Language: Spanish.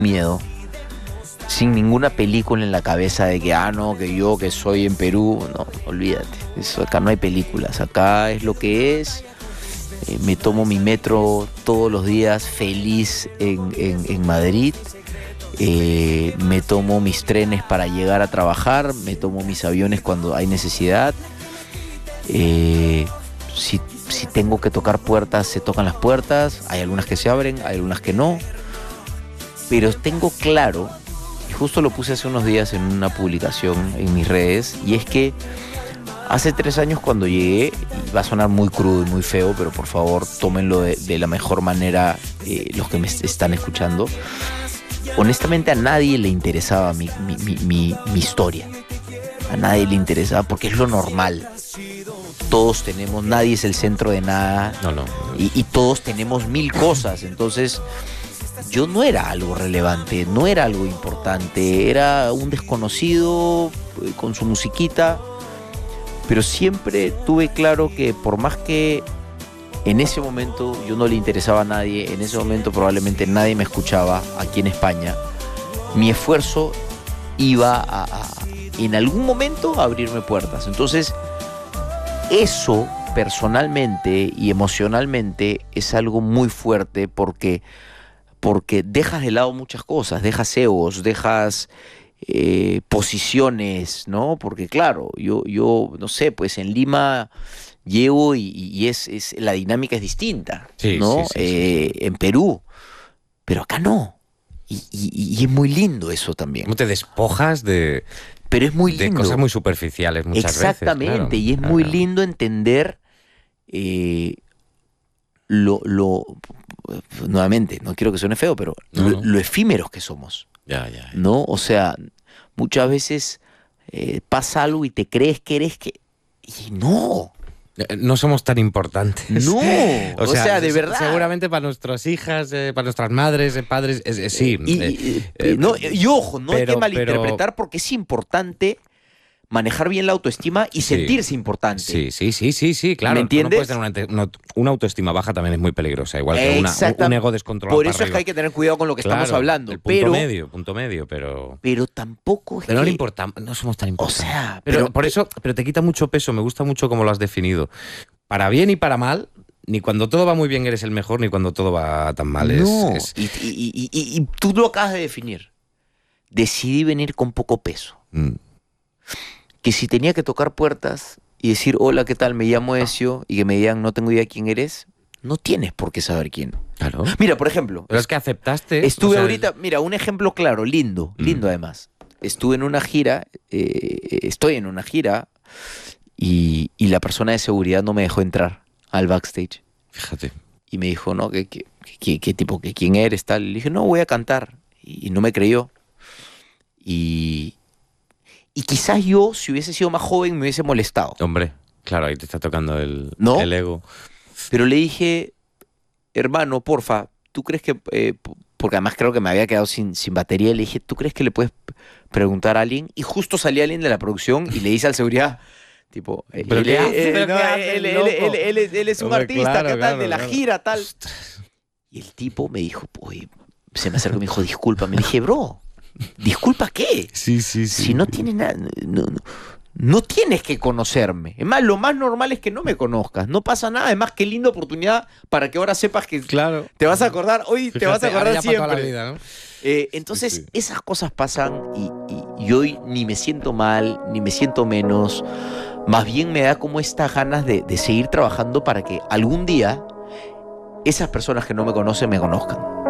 miedo, sin ninguna película en la cabeza de que, no, que yo que soy en Perú, no, olvídate, eso acá no hay películas, acá es lo que es. Me tomo mi metro todos los días feliz en Madrid. Me tomo mis trenes para llegar a trabajar, me tomo mis aviones cuando hay necesidad. Si tengo que tocar puertas, se tocan las puertas. Hay algunas que se abren, hay algunas que no. Pero tengo claro, y justo lo puse hace unos días en una publicación en mis redes, y es que hace 3 años cuando llegué, y va a sonar muy crudo y muy feo, pero por favor tómenlo de la mejor manera los que me están escuchando. Honestamente a nadie le interesaba mi historia. A nadie le interesaba porque es lo normal. Todos tenemos, nadie es el centro de nada. No. Y todos tenemos 1000 cosas. Entonces yo no era algo relevante, no era algo importante. Era un desconocido con su musiquita. Pero siempre tuve claro que por más que en ese momento yo no le interesaba a nadie, en ese momento probablemente nadie me escuchaba aquí en España, mi esfuerzo iba en algún momento a abrirme puertas. Entonces, eso personalmente y emocionalmente es algo muy fuerte porque dejas de lado muchas cosas, dejas egos, dejas posiciones, ¿no? Porque claro, yo no sé, pues en Lima llego y es la dinámica es distinta, sí, ¿no? Sí. En Perú, pero acá no. Y es muy lindo eso también. ¿Cómo te despojas de...? Pero es muy lindo. De cosas muy superficiales muchas veces. Exactamente, Claro, y es muy lindo entender nuevamente, no quiero que suene feo, pero lo efímeros que somos. Ya. ¿No? O sea, muchas veces pasa algo y te crees que eres que... Y no. No somos tan importantes. No, o sea, de verdad. Seguramente para nuestras hijas, para nuestras madres, padres, sí. Y ojo, no hay que malinterpretar porque es importante manejar bien la autoestima y sentirse importante. Sí, claro. ¿Me entiendes? No puedes tener una autoestima baja, también es muy peligrosa, igual que un ego descontrolado. Por eso es que hay que tener cuidado con lo que estamos hablando. El punto medio, pero... Pero tampoco es pero no somos tan importantes. O sea, pero te quita mucho peso, me gusta mucho cómo lo has definido. Para bien y para mal, ni cuando todo va muy bien eres el mejor, ni cuando todo va tan mal. No, y tú lo acabas de definir. Decidí venir con poco peso. Que si tenía que tocar puertas y decir, hola, ¿qué tal? Me llamo Ezio, y que me digan, no tengo idea quién eres, no tienes por qué saber quién. Claro. Mira, por ejemplo. Pero es que aceptaste. Estuve ahorita, mira, un ejemplo claro, lindo además. Estuve en una gira, estoy en una gira, y la persona de seguridad no me dejó entrar al backstage. Fíjate. Y me dijo, no, ¿qué tipo, quién eres, tal? Le dije, no, voy a cantar. Y no me creyó. Y quizás yo, si hubiese sido más joven, me hubiese molestado. Hombre, claro, ahí te está tocando el ego. Pero le dije, hermano, porfa, ¿tú crees que...? Porque además creo que me había quedado sin batería. Le dije, ¿tú crees que le puedes preguntar a alguien? Y justo salía alguien de la producción y le dice al seguridad, tipo... él es un artista, ¿qué tal? De la gira, tal. Ostras. Y el tipo me dijo, se me acercó y me dijo, disculpa. Me dije, bro... ¿Disculpa qué? Sí. Si no tienes nada, no tienes que conocerme. Es más, lo más normal es que no me conozcas. No pasa nada. Además, qué linda oportunidad para que ahora sepas que te vas a acordar. Hoy Fíjate, te vas a acordar ya siempre. para toda la vida, ¿no? Entonces, esas cosas pasan y hoy ni me siento mal, ni me siento menos. Más bien me da como estas ganas de seguir trabajando para que algún día esas personas que no me conocen me conozcan.